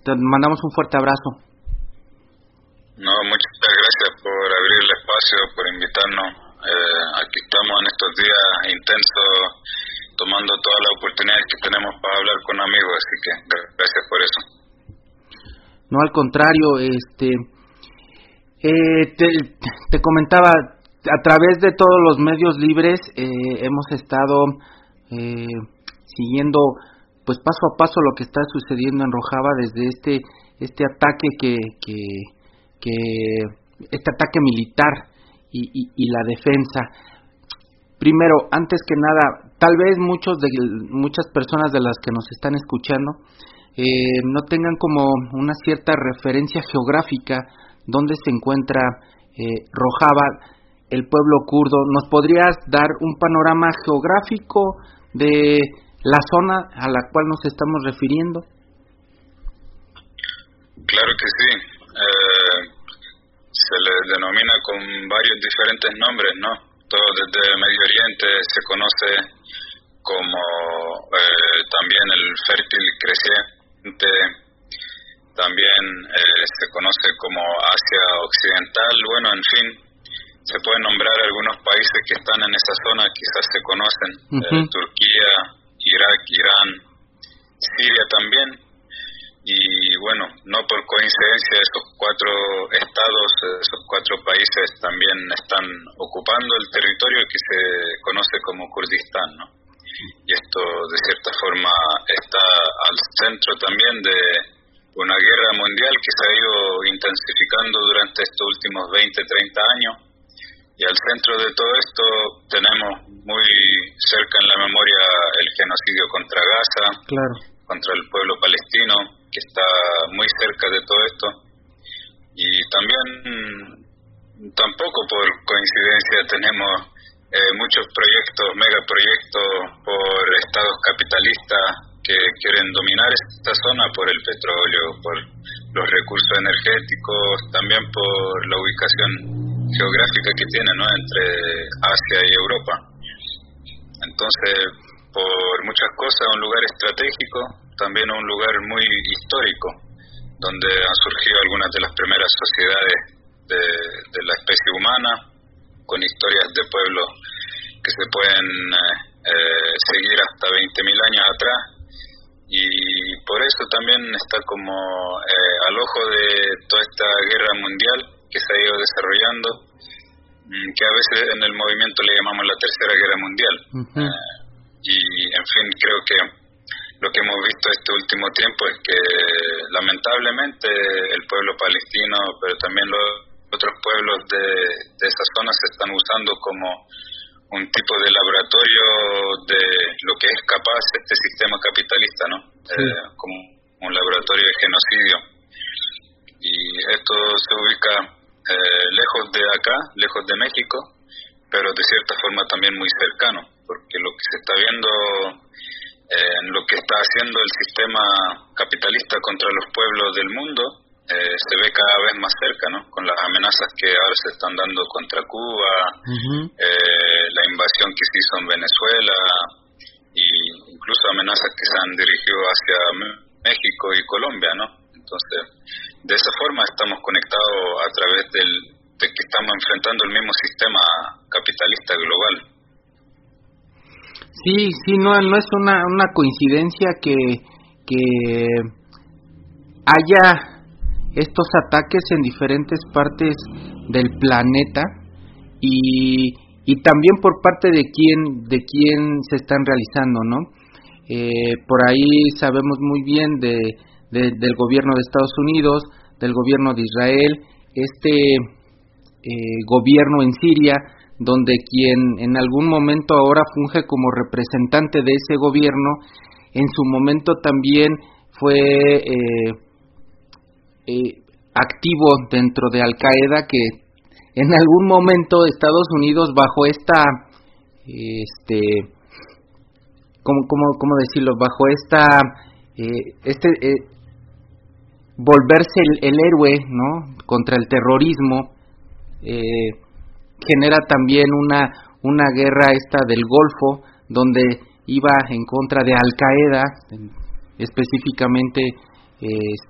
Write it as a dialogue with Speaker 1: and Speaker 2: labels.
Speaker 1: Te mandamos un fuerte abrazo.
Speaker 2: No, muchas gracias por abrir el espacio, por invitarnos. Aquí estamos en estos días intensos, tomando todas las oportunidades que tenemos para hablar con amigos, así que gracias por eso.
Speaker 1: No, al contrario, te comentaba, a través de todos los medios libres hemos estado siguiendo pues paso a paso lo que está sucediendo en Rojava desde este ataque este ataque militar y la defensa. Primero, antes que nada, tal vez muchas personas de las que nos están escuchando no tengan como una cierta referencia geográfica donde se encuentra Rojava, el pueblo kurdo. ¿Nos podrías dar un panorama geográfico de la zona a la cual nos estamos refiriendo?
Speaker 2: Claro que sí. Se le denomina con varios diferentes nombres, ¿no? Todo desde Medio Oriente se conoce como también el fértil creciente, también se conoce como Asia Occidental. Bueno, en fin, se pueden nombrar algunos países que están en esa zona, quizás se conocen, Turquía, Irak, Irán, Siria también. Y bueno, no por coincidencia esos 4 estados, esos 4 países también están ocupando el territorio que se conoce como Kurdistán, ¿no? Y esto de cierta forma está al centro también de una guerra mundial que se ha ido intensificando durante estos últimos 20, 30 años. Y al centro de todo esto tenemos muy cerca en la memoria el genocidio contra Gaza,
Speaker 1: claro, contra
Speaker 2: el pueblo palestino, que está muy cerca de todo esto. Y también, tampoco por coincidencia, tenemos muchos proyectos, megaproyectos por estados capitalistas que quieren dominar esta zona por el petróleo, por los recursos energéticos, también por la ubicación geográfica que tiene, ¿no?, entre Asia y Europa. Entonces, por muchas cosas, un lugar estratégico, también un lugar muy histórico, donde han surgido algunas de las primeras sociedades de la especie humana, con historias de pueblos que se pueden seguir hasta 20.000 años atrás, y por eso también está como al ojo de toda esta guerra mundial que se ha ido desarrollando, que a veces en el movimiento le llamamos la Tercera Guerra Mundial. Y en fin, creo que lo que hemos visto este último tiempo es que lamentablemente el pueblo palestino, pero también los otros pueblos de esa zona se están usando como un tipo de laboratorio de lo que es capaz este sistema capitalista, ¿no? Sí. Como un laboratorio de genocidio. Y esto se ubica lejos de acá, lejos de México, pero de cierta forma también muy cercano, porque lo que se está viendo en lo que está haciendo el sistema capitalista contra los pueblos del mundo se ve cada vez más cerca, ¿no? Con las amenazas que ahora se están dando contra Cuba, la invasión que se hizo en Venezuela, y incluso amenazas que se han dirigido hacia México y Colombia, ¿no? Entonces, de esa forma estamos conectados a través de que estamos enfrentando el mismo sistema capitalista global.
Speaker 1: Sí, no es una coincidencia que haya estos ataques en diferentes partes del planeta y también por parte de quién se están realizando, ¿no? Por ahí sabemos muy bien del gobierno de Estados Unidos, del gobierno de Israel, gobierno en Siria, donde quien en algún momento ahora funge como representante de ese gobierno, en su momento también fue activo dentro de Al Qaeda, que en algún momento Estados Unidos bajo esta ¿cómo decirlo? Bajo esta volverse el héroe, ¿no?, contra el terrorismo, genera también una guerra del Golfo, donde iba en contra de Al Qaeda, específicamente